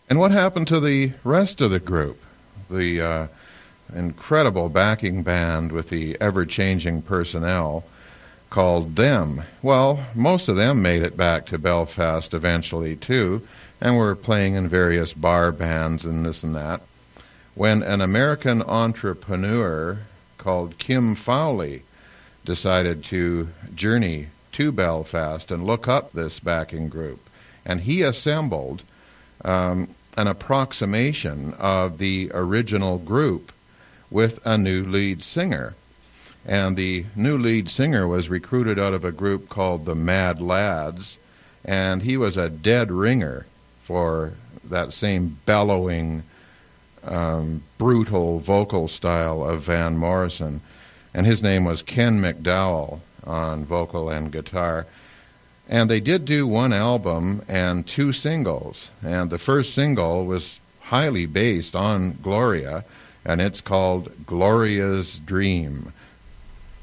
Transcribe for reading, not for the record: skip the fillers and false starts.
And what happened to the rest of the group? The incredible backing band with the ever-changing personnel called Them. Well, most of them made it back to Belfast eventually, too, and were playing in various bar bands and this and that, when an American entrepreneur called Kim Fowley decided to journey to Belfast and look up this backing group. And he assembled an approximation of the original group with a new lead singer. And the new lead singer was recruited out of a group called the Mad Lads, and he was a dead ringer for that same bellowing, brutal vocal style of Van Morrison. And his name was Ken McDowell on vocal and guitar. And they did do one album and 2 singles. And the first single was highly based on Gloria, and it's called Gloria's Dream.